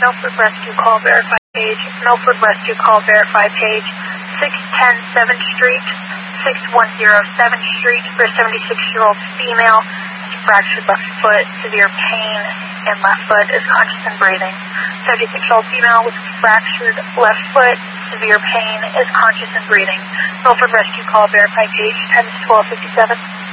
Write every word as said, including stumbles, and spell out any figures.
Milford Rescue Call Verify page, Milford Rescue Call Verify page, six ten seventh Street, six one zero seventh Street for a seventy-six-year-old female, fractured left foot, severe pain in left foot, is conscious and breathing. seventy-six-year-old female with fractured left foot, severe pain, is conscious and breathing. Milford Rescue Call Verify page, ten twelve fifty-seven.